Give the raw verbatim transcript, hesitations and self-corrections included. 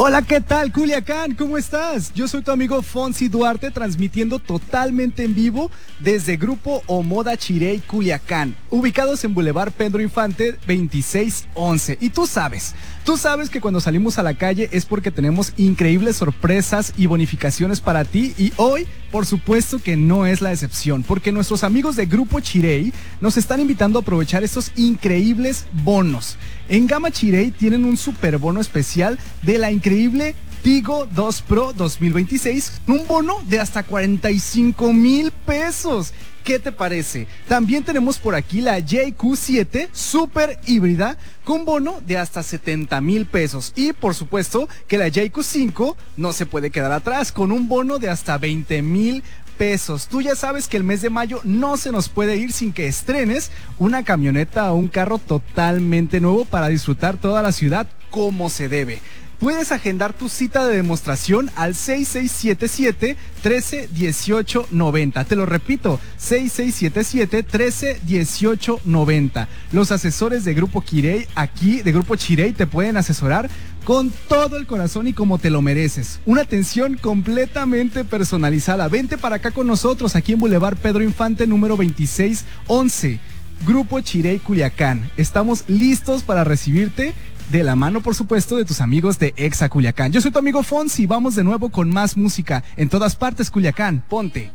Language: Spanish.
Hola, ¿qué tal, Culiacán? ¿Cómo estás? Yo soy tu amigo Fonsi Duarte, transmitiendo totalmente en vivo desde Grupo Omoda Chirey Culiacán, ubicados en Boulevard Pedro Infante veintiséis once. Y tú sabes, tú sabes que cuando salimos a la calle es porque tenemos increíbles sorpresas y bonificaciones para ti, y hoy, por supuesto que no es la excepción, porque nuestros amigos de Grupo Chirey nos están invitando a aprovechar estos increíbles bonos. En Gama Chirey tienen un super bono especial de la increíble Tigo dos Pro dos mil veintiséis, un bono de hasta cuarenta y cinco mil pesos. ¿Qué te parece? También tenemos por aquí la J Q siete Super Híbrida con bono de hasta setenta mil pesos. Y por supuesto que la J Q cinco no se puede quedar atrás, con un bono de hasta veinte mil pesos. Tú ya sabes que el mes de mayo no se nos puede ir sin que estrenes una camioneta o un carro totalmente nuevo para disfrutar toda la ciudad como se debe. Puedes agendar tu cita de demostración al seis seis siete siete, trece, dieciocho, noventa. Te lo repito, seis seis siete siete, trece, dieciocho, noventa. Los asesores de Grupo Chirey, aquí de Grupo Chirey, te pueden asesorar con todo el corazón y como te lo mereces. Una atención completamente personalizada. Vente para acá con nosotros, aquí en Boulevard Pedro Infante, número veintiséis once. Grupo Chirey Culiacán. Estamos listos para recibirte de la mano, por supuesto, de tus amigos de Exa Culiacán. Yo soy tu amigo Fonsi. Vamos de nuevo con más música. En todas partes, Culiacán. Ponte.